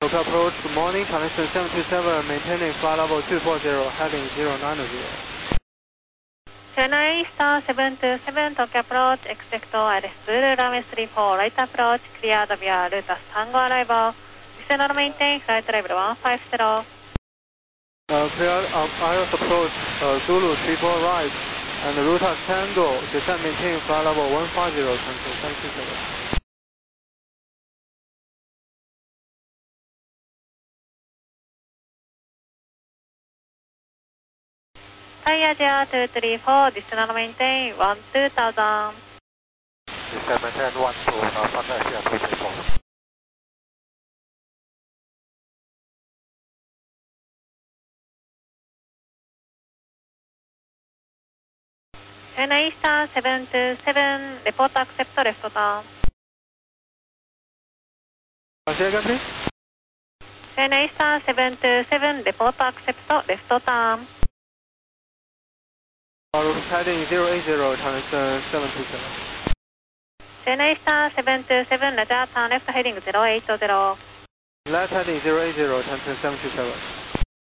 Local approach, good morning, Connection 727, maintaining flight level 240, heading 090. Chennai Eastern 727, Tokyo approach, expect ILS Zulu, runway 34, right approach, cleared via Lotus Tango arrival, descend and maintain flight level 150. Cleared ILS approach, Zulu 34 right, and Lotus Tango, descend maintain flight level 150, Connection 727. Thai Asia 234, descend and maintain 2000. Descend maintain 12, Thai Asia 234. Chennai Eastern 727, report accept left turn. Say again, please. Chennai Eastern 727, report accept left turn. Heading 080, Connection 727. Chennai Eastern 727, radar turn left heading 080. Left heading 080, Connection 727.